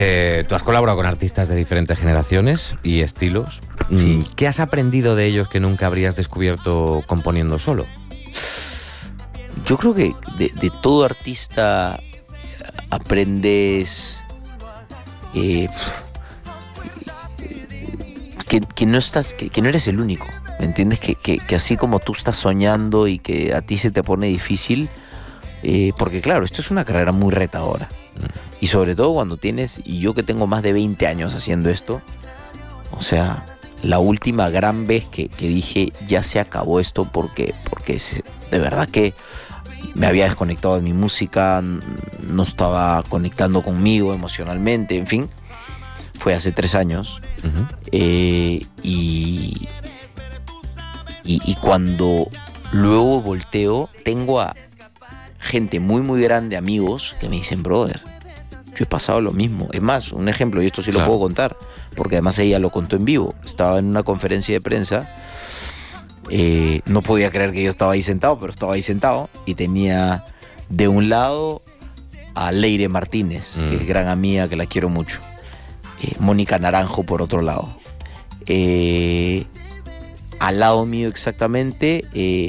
Tú has colaborado con artistas de diferentes generaciones y estilos. Sí. ¿Qué has aprendido de ellos que nunca habrías descubierto componiendo solo? Yo creo que de todo artista aprendes que no estás, que no eres el único, ¿me entiendes? Que así como tú estás soñando y que a ti se te pone difícil, porque claro, esto es una carrera muy retadora. Y sobre todo cuando tienes, y yo que tengo más de 20 años haciendo esto, o sea, la última gran vez que dije ya se acabó esto porque de verdad que me había desconectado de mi música, no estaba conectando conmigo emocionalmente, en fin, fue hace 3 años. Uh-huh. Y cuando luego volteo, tengo a gente muy muy grande, amigos, que me dicen, brother, yo he pasado lo mismo. Es más, un ejemplo, y esto sí lo puedo contar, porque además ella lo contó en vivo. Estaba en una conferencia de prensa, no podía creer que yo estaba ahí sentado, pero estaba ahí sentado, y tenía de un lado a Leire Martínez, que es gran amiga, que la quiero mucho. Mónica Naranjo por otro lado. Al lado mío exactamente,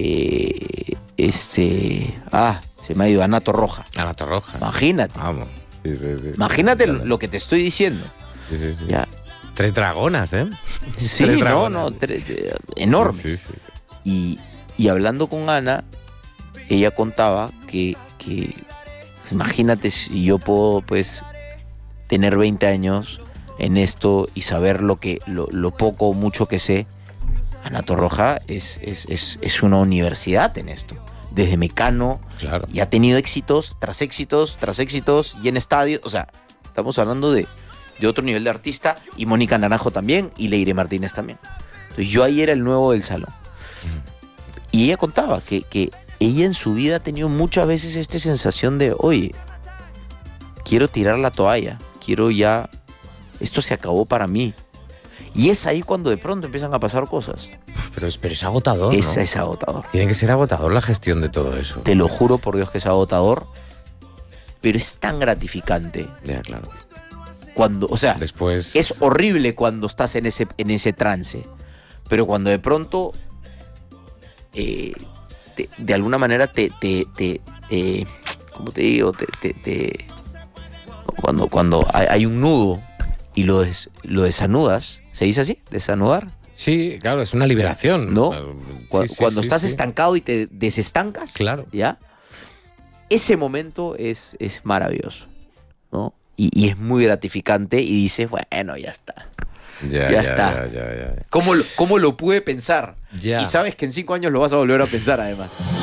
se me ha ido Anato Roja. Anato Roja. Imagínate. Vamos. Sí. Imagínate lo que te estoy diciendo. Sí. Ya. 3 dragonas, ¿eh? Sí, 3 dragonas. Enormes. Sí. Y hablando con Ana, ella contaba que imagínate si yo puedo pues tener 20 años en esto y saber lo poco o mucho que sé. Anato Roja es una universidad en esto. Desde Mecano, claro. Y ha tenido éxitos tras éxitos tras éxitos, y en estadios. O sea, estamos hablando de otro nivel de artista, y Mónica Naranjo también, y Leire Martínez también. Entonces yo ahí era el nuevo del salón. Y ella contaba que ella en su vida ha tenido muchas veces esta sensación de, oye, quiero tirar la toalla, quiero ya, esto se acabó para mí. Y es ahí cuando de pronto empiezan a pasar cosas. Pero es agotador, ¿no? Es agotador. Tiene que ser agotador la gestión de todo eso. Te lo juro por Dios que es agotador, pero es tan gratificante. Ya, claro. Cuando, o sea, después es horrible cuando estás en ese trance, pero cuando de pronto, de alguna manera ¿cómo te digo? Cuando hay un nudo y lo desanudas, ¿se dice así? ¿Desanudar? Sí, claro, es una liberación. ¿No? Sí, cuando estás estancado y te desestancas, claro. ¿ya? Ese momento es maravilloso, ¿no? Y es muy gratificante y dices, bueno, ya está. Ya está. Ya. ¿Cómo lo pude pensar? Ya. Y sabes que en 5 años lo vas a volver a pensar, además.